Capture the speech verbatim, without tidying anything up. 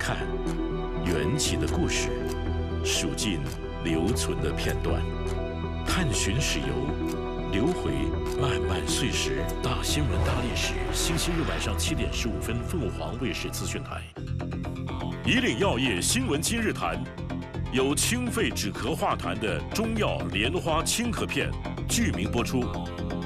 看，缘起的故事，数尽留存的片段，探寻史游，留回漫漫岁时。大新闻大历史，星期日晚上七点十五分，凤凰卫视资讯台。以岭药业新闻今日谈，有清肺止咳化痰的中药莲花清咳片，剧名播出。